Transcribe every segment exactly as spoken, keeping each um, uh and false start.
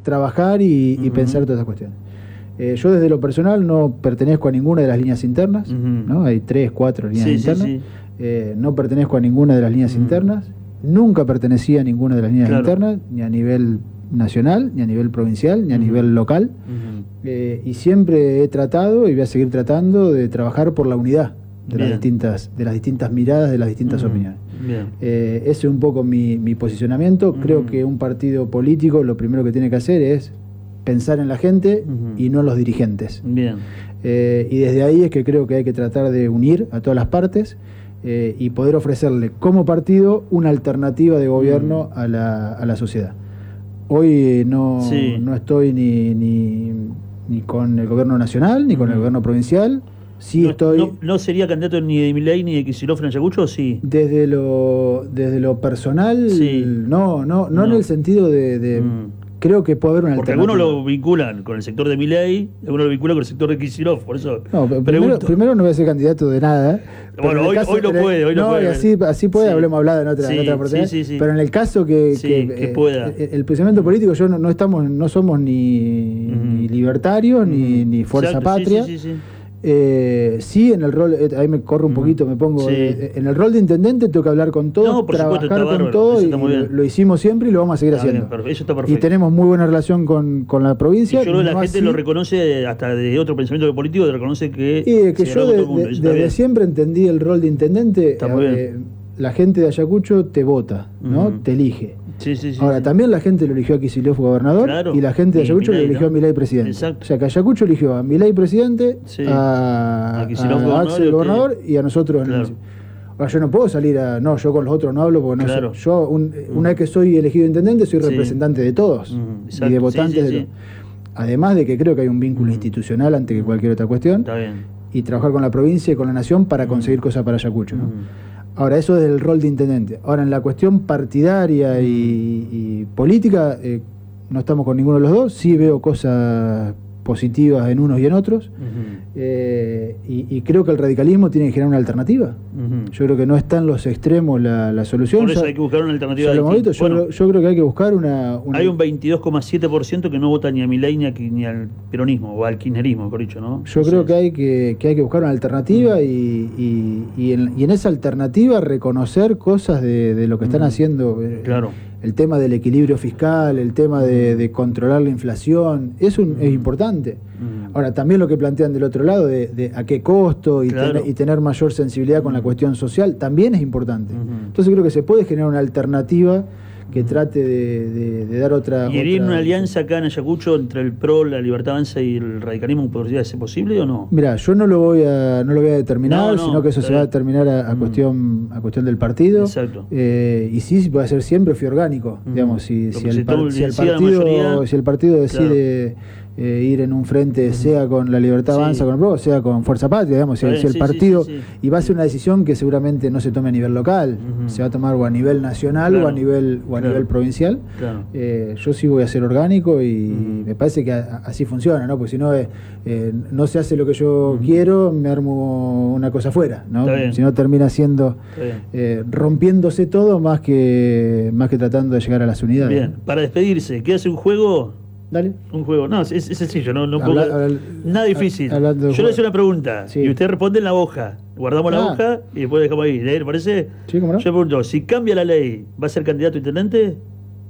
trabajar y, uh-huh. y pensar todas esas cuestiones. Eh, yo desde lo personal no pertenezco a ninguna de las líneas internas, uh-huh. ¿no? Hay tres, cuatro líneas sí, internas. Sí, sí. Eh, no pertenezco a ninguna de las líneas uh-huh. internas. Nunca pertenecía a ninguna de las líneas claro. internas, ni a nivel nacional, ni a nivel provincial, ni a uh-huh. nivel local. Uh-huh. Eh, y siempre he tratado y voy a seguir tratando de trabajar por la unidad de, las distintas, de las distintas miradas, de las distintas uh-huh. opiniones. Eh, ese es un poco mi, mi posicionamiento. Uh-huh. Creo que un partido político lo primero que tiene que hacer es pensar en la gente uh-huh. y no en los dirigentes. Bien. Eh, y desde ahí es que creo que hay que tratar de unir a todas las partes eh, y poder ofrecerle como partido una alternativa de gobierno uh-huh. a, la, a la sociedad. Hoy no, sí. no estoy ni, ni, ni con el gobierno nacional, ni con uh-huh. el gobierno provincial. Sí no, estoy... no, ¿No sería candidato ni de Milei ni de Kicillof en Ayacucho o sí? Desde lo, desde lo personal, sí. no, no, no, no en el sentido de... de mm. Creo que puede haber una Porque alternativa. algunos lo vinculan con el sector de Milei, algunos lo vinculan con el sector de Kicillof, por eso no, primero, primero no voy a ser candidato de nada. Bueno, hoy, caso, hoy no puede, hoy no, no puede. Y así, así puede, sí. hablemos hablado en otra, sí, en otra oportunidad. Sí, sí, sí. Pero en el caso que, sí, que, que pueda. Eh, el posicionamiento político, yo no, no estamos, no somos ni, uh-huh. ni libertarios, uh-huh. ni, ni Fuerza Exacto, Patria. Sí, sí, sí, sí. Eh, sí, en el rol, eh, ahí me corro un uh-huh. poquito, me pongo. Sí. Eh, en el rol de intendente tengo que hablar con todos, no, por trabajar supuesto, con bárbaro, todo, y lo, lo hicimos siempre y lo vamos a seguir está haciendo. Bien, eso está perfecto. Y tenemos muy buena relación con, con la provincia. Y yo creo que la no gente así, lo reconoce, hasta de otro pensamiento político, te reconoce que. Y que yo de, mundo, de, desde siempre entendí el rol de intendente. Está muy eh, bien. La gente de Ayacucho te vota, ¿no? Uh-huh. Te elige. Sí, sí, sí, Ahora, sí. también la gente lo eligió a Kicillof gobernador, claro. y la gente de Ayacucho lo eligió ¿no? a Milei presidente. Exacto. O sea, que Ayacucho eligió a Milei presidente, sí. a, a, a Axel gobernador y a nosotros. Claro. En el... Ahora, yo no puedo salir a... No, yo con los otros no hablo porque no claro. soy... Yo, un, uh-huh. una vez que soy elegido intendente, soy sí. representante de todos uh-huh. y de votantes sí, sí, de sí. todos. Además de que creo que hay un vínculo uh-huh. institucional antes que cualquier otra cuestión. Está bien. Y trabajar con la provincia y con la nación para uh-huh. conseguir cosas para Ayacucho, ¿no? Uh-huh. Ahora, eso es el rol de intendente. Ahora, en la cuestión partidaria y, y política, eh, no estamos con ninguno de los dos. Sí veo cosas positivas en unos y en otros. Uh-huh. eh, y, y creo que el radicalismo tiene que generar una alternativa. Uh-huh. Yo creo que no está en los extremos la, la solución. Por eso ya, hay que buscar una alternativa. Yo, bueno, creo, yo creo que hay que buscar una... una... Hay un veintidós coma siete por ciento que no vota ni a Milei ni, a, ni al peronismo, o al kirchnerismo, mejor dicho, ¿no? Yo Entonces, creo que hay que, que hay que buscar una alternativa uh-huh. y, y, y, en, y en esa alternativa reconocer cosas de, de lo que están uh-huh. haciendo. Claro. El tema del equilibrio fiscal, el tema de, de controlar la inflación, es, un, uh-huh. es importante. Uh-huh. Ahora, también lo que plantean del otro lado, de, de a qué costo y, claro. ten, y tener mayor sensibilidad uh-huh. con la cuestión social, también es importante. Uh-huh. Entonces creo que se puede generar una alternativa que trate de, de, de dar otra... ¿Y herir otra... una alianza acá en Ayacucho entre el P R O, la Libertad Avanza y el radicalismo podría ser posible o no? Mira, yo no lo voy a no lo voy a determinar, no, no, sino que eso se va a determinar a, a, mm. cuestión, a cuestión del partido. Exacto. Eh, y sí, va a ser siempre fui orgánico. Mm. Digamos, si, si, el, par, si, el partido, mayoría, si el partido decide... Claro. Eh, ir en un frente, sea con la Libertad sí. Avanza, con el P R O, sea con Fuerza Patria, digamos, si, bien, si el sí, partido, sí, sí, sí. y va a ser una decisión que seguramente no se tome a nivel local, uh-huh. se va a tomar o a nivel nacional claro. o a nivel o a claro. nivel provincial. Claro. Eh, yo sí voy a ser orgánico y uh-huh. me parece que a, así funciona, ¿no? Porque si no eh, eh, no se hace lo que yo uh-huh. quiero, me armo una cosa afuera, ¿no? Si no termina siendo eh, rompiéndose todo más que más que tratando de llegar a las unidades. Bien, para despedirse, ¿qué hace un juego? Dale. Un juego, no, es, es sencillo, no, no habla, puedo, habla, nada difícil. Yo le juego. hice una pregunta sí. y usted responde en la hoja. Guardamos ah. la hoja y después dejamos ahí. ¿Le parece? Sí, ¿cómo no? Yo le pregunto, si cambia la ley, ¿va a ser candidato a intendente?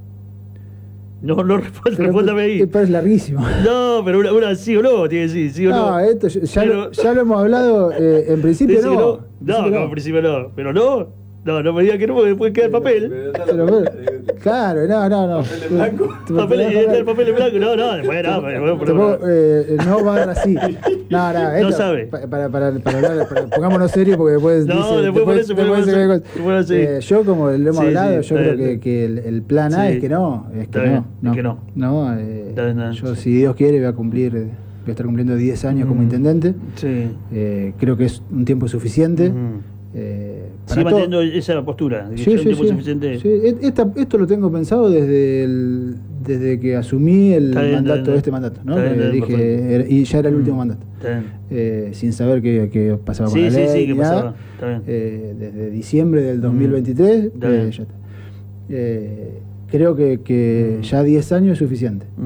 No, no responde, respóndame ahí. Esto es larguísimo. No, pero una, una sí o no, tiene que decir, sí o no. No, esto ya, pero, lo, ya lo hemos hablado, eh, en principio no. No, no, no, no, en principio no. Pero no. No, no me diga que no, porque después queda el papel. Pero, pero, claro, no, no, no. ¿Papel en blanco? ¿Papel, el papel en blanco? No, no, después no. Pero, pero, eh, no va a dar así. No, no, esto, no sabe. Para, para, para, para hablar, para, pongámonos serios porque después. No, dice, después, por eso, después, después después sí. eh, yo, como lo hemos sí, hablado, sí, yo creo bien, que, que el, el plan A sí. es que no. Es que no, no. Es que no. No, eh, bien, bien. yo, si Dios quiere, voy a cumplir. Voy a estar cumpliendo diez años mm. como intendente. Sí. Eh, creo que es un tiempo suficiente. Mm. Eh, Sigue manteniendo esa postura. Sí, sí, sí, suficiente. sí. Esta, esto lo tengo pensado desde el, desde que asumí el bien, mandato, bien, este mandato, ¿no? Bien, bien, dije, era, y ya era el último mm. mandato. Eh, sin saber qué, qué pasaba sí, con la sí, ley. Sí, sí, que pasaba. Está bien. Eh, desde diciembre del dos mil veintitrés, mm. eh, ya está. Eh, creo que, que mm. ya diez años es suficiente.